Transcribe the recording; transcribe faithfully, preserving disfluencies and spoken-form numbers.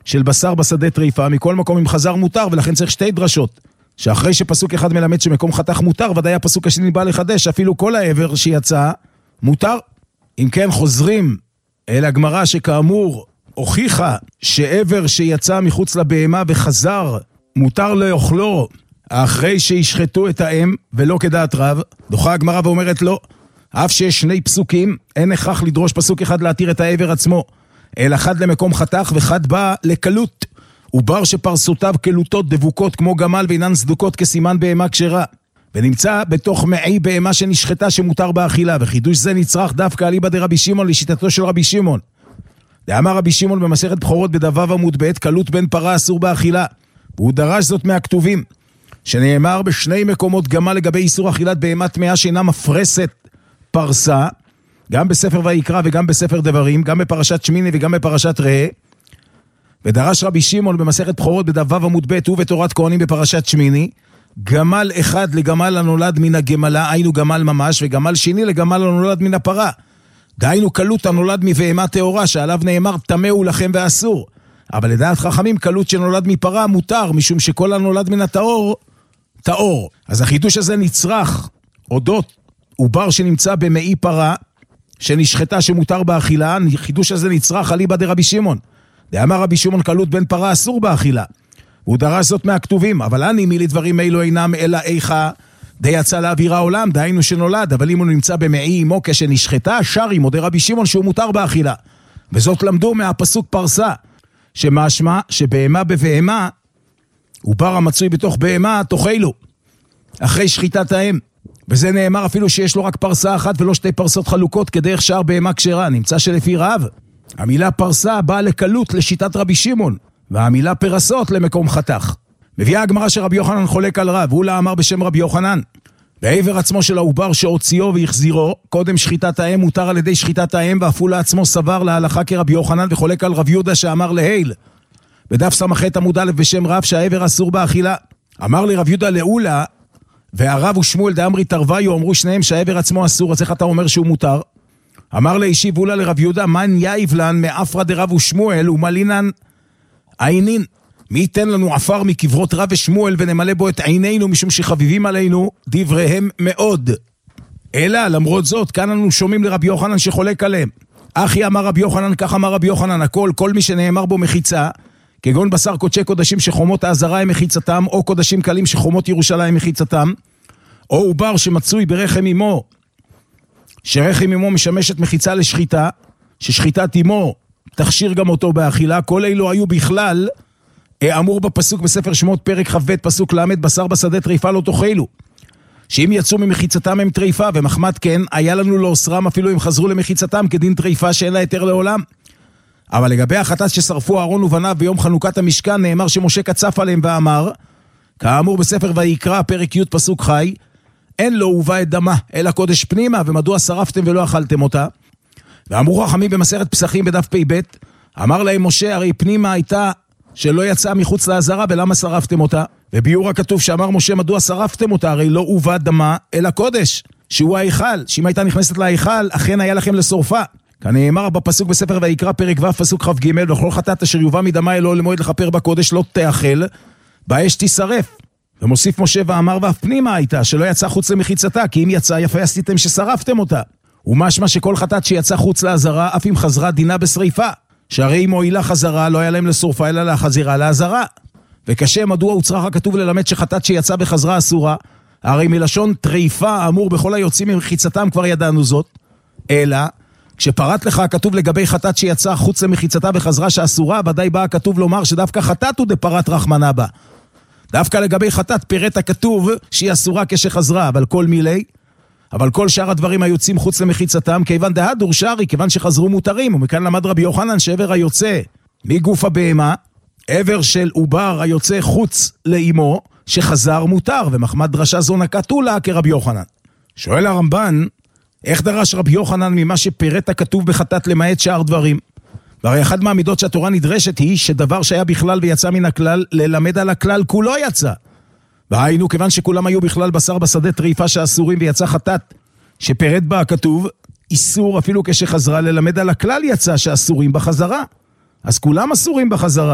של בשר בשדה טריפה, מכל מקום עם חזר מותר, ולכן צריך שתי דרשות. שאחרי שפסוק אחד מלמד שמקום חתך מותר, ודאי הפסוק השני בא לחדש, אפילו כל העבר שיצא מותר. אם כן חוזרים אל הגמרא שכאמור הוכיחה שעבר שיצא מחוץ לבהמה וחזר, מותר לאוכלו אחרי שישחטו את האם, ולא כדעת רב. דוחה הגמרא ואומרת לא, אף שיש שני פסוקים, אין הכרח לדרוש פסוק אחד להתיר את העבר עצמו, אלא אחד למקום חתך ואחד בא לקלות. עובר שפרסותיו קלוטות דבוקות כמו גמל ואינן סדוקות כסימן בהמה כשרה, ונמצא בתוך מעי בהמה שנשחטה שמותר באכילה, וחידוש זה נצרך דווקא אליבא דרבי שמעון לשיטתו של רבי שמעון. דאמר רבי שמעון במסכת בכורות בדף עמוד ב', קלות בן פרה אסור באכילה, והוא דרש זאת מהכתובים, שנאמר בשני מקומות גמל לגבי איסור אכילת בהמה טמאה שאינה מפרסת פרסה, גם בספר ויקרא וגם בספר דברים, גם בפרשת שמיני וגם בפרשת ראה. ודרש רבי שמעון במסכת בכורות בדף עמוד ב' ובתורת כהנים בפרשת שמיני, גמל אחד לגמל הנולד מן הגמלה, היינו גמל ממש, וגמל שני לגמל הנולד מן הפרה, דהיינו קלות הנולד מבהמה טהורה, שעליו נאמר טמא הוא לכם ואסור. אבל לדעת חכמים קלות שנולד מפרה מותר, משום שכל הנולד מן הטהור טהור. אז החידוש הזה נצרך אודות עובר שנמצא במעי פרה שנשחטה שמותר באכילה. החידוש הזה נצרך אליבא דרבי שמעון, דאמר רבי שמעון קלות בן פרה אסור באכילה, והוא דרש זאת מהכתובים. אבל אני מי לדברים אלו אינם אלא איכה די יצא לאוויר העולם, דהיינו שנולד, אבל אם הוא נמצא במעי עמו כשנשחטה, שרי מודה רבי שמעון שהוא מותר באכילה. וזאת למדו מהפסוק פרסה, שמשמע שבהמה בבהמה, עובר המצוי בתוך בהמה תאכלו אחרי שחיטת האם, וזה נאמר אפילו שיש לו רק פרסה אחת ולא שתי פרסות חלוקות כדרך שאר בהמה כשרה. נמצא שלפי רב המילה פרסה באה לקלות לשיטת רבי שמעון, והמילה פרסות למקום חתך. מביאה הגמרא שרבי יוחנן חולק על רב, הוא לה אמר בשם רבי יוחנן, בעבר עצמו של העובר שהוציאו והחזירו קודם שחיטת האם מותר על ידי שחיטת האם, ואפו לעצמו סבר להלכה כרבי יוחנן, וחולק על רב יהודה שאמר להיל בדף סמכת עמוד א' בשם רב שהעבר אסור באכילה. אמר לי רב יהודה לאולה והרב ושמואל דאמרי תרוויו, אמרו שניהם שהעבר עצמו אסור, אז איך אתה אומר שהוא מותר? אמר להשיב אולה לרב יהודה, מן יאיב לן מאפרה דרב ושמואל ומלינן עינין, מי ייתן לנו עפר מקברות רב ושמואל ונמלא בו את עינינו, משום שחביבים עלינו דבריהם מאוד. אלא למרות זאת כאן אנו שומעים לרבי יוחנן שחולק עליהם. אחי אמר רבי יוחנן, כך אמר רבי יוחנן, הכל, כל מי שנאמר בו מחיצה, כגון בשר קודשי קודשים שחומות העזרה הם מחיצתם, או קודשים קלים שחומות ירושלים מחיצתם, או עובר שמצוי ברחם אמו, שרחם אמו משמשת מחיצה לשחיטה, ששחיטת אמו תכשיר גם אותו באכילה. כל אלו היו בכלל אמור בפסוק בספר שמות פרק ח' פסוק למד, בשר בשדה טריפה לא תאכלו, שאם יצאו ממחיצתם הם טריפה, ומחמת כן היה לנו לאוסרם אפילו אם חזרו למחיצתם, כדין טריפה שאין לה היתר לעולם. אבל לגבי החטאת ששרפו אהרון ובניו ביום חנוכת המשכן, נאמר שמשה קצף עליהם ואמר, כאמור בספר ויקרא פרק י' פסוק חי, אין לו הובא את דמה אלא קודש פנימה, ומדוע שרפתם ולא אכלתם אותה? ואמרו חכמים במסכת פסחים בדף פי ב', אמר להם משה, הרי פנימה הייתה שלא יצאה מחוץ לעזרה, ולמה שרפתם אותה? וביור הכתוב שאמר משה, מדוע שרפתם אותה? הרי לא הובא דמה אלא קודש, שהוא ההיכל, שאם הייתה נכנסת להיכל אכן היה לכם לשורפה. כאן נאמר בפסוק בספר ויקרא פרק ו' פסוק כ"ג, וכל חטאת אשר יובא מדמה אלוה למועד לכפר בקודש לא תאכל, באש תשרף. ומוסיף משה ואמר, ואף פנימה הייתה שלא יצא חוץ למחיצתה, כי אם יצא יפה עשיתם ששרפתם אותה. ומשמע שכל חטאת שיצא חוץ לעזרה, אף אם חזרה דינה בשריפה, שהרי אם הועילה חזרה לא היה להם לשורפה אלא להחזירה לעזרה. וקשה מדוע הוצרך הכתוב ללמד שחטאת שיצא בחזרה אסורה, הרי מלשון טריפה אמור בכל היוצאים ממחיצתם, כבר ידענו זאת. אלא כשפרט לך הכתוב לגבי חטאת שיצא חוץ למחיצתה בחזרה שאסורה, ודאי בא הכתוב לומר שדווקא חטאת הוא דפרת רחמנה בה. דווקא לגבי חטאת פירט הכתוב שהיא אסורה כשחזרה, אבל כל מילי, אבל כל שאר הדברים היוצאים חוץ למחיצתם, כיוון דהדור שרי, כיוון שחזרו מותרים. ומכאן למד רבי יוחנן שעבר היוצא מגוף הבהמה, עבר של עובר היוצא חוץ לאמו, שחזר מותר, ומחמד דרשה זו נקטו לה כרבי יוחנן. שואל הרמב"ן, איך דרש רבי יוחנן ממה שפירט הכתוב בחטאת למעט שאר דברים? והרי אחד מהמידות שהתורה נדרשת היא שדבר שהיה בכלל ויצא מן הכלל, ללמד על הכלל כולו יצא. והיינו, כיוון שכולם היו בכלל בשר בשדה טריפה שאסורים ויצא חטאת שפירט בה הכתוב, איסור אפילו כשחזרה, ללמד על הכלל יצא שאסורים בחזרה. אז כולם אסורים בחזרה.